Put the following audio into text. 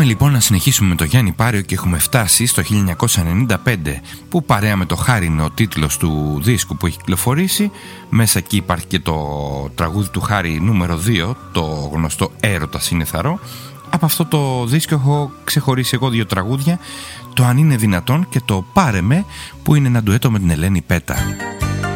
Πάμε λοιπόν να συνεχίσουμε με το Γιάννη Πάριο και έχουμε φτάσει στο 1995, που παρέα με το Χάρη είναι ο τίτλος του δίσκου που έχει κυκλοφορήσει. Μέσα εκεί υπάρχει και το τραγούδι του Χάρη νούμερο 2, το γνωστό «Έρωτας είναι θαρώ». Από αυτό το δίσκο έχω ξεχωρίσει εγώ 2 τραγούδια, το «Αν είναι δυνατόν» και το «Πάρε με», που είναι ένα ντουέτο με την Ελένη Πέτα.